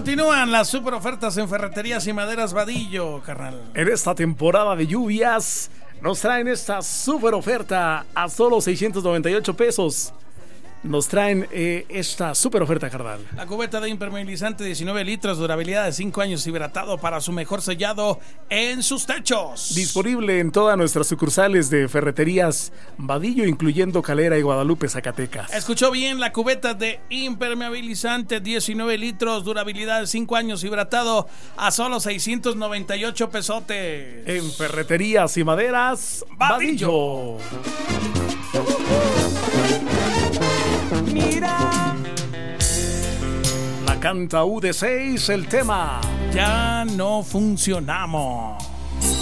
Continúan las super ofertas en Ferreterías y Maderas Vadillo, carnal. En esta temporada de lluvias nos traen esta super oferta a solo 698 pesos. Nos traen esta super oferta, carnal. La cubeta de impermeabilizante 19 litros, durabilidad de 5 años, hidratado para su mejor sellado en sus techos. Disponible en todas nuestras sucursales de Ferreterías Vadillo, incluyendo Calera y Guadalupe, Zacatecas. Escuchó bien, la cubeta de impermeabilizante 19 litros, durabilidad de 5 años, hidratado a solo 698 pesotes. En Ferreterías y Maderas Vadillo. Mira, La canta UD6, el tema Ya no funcionamos.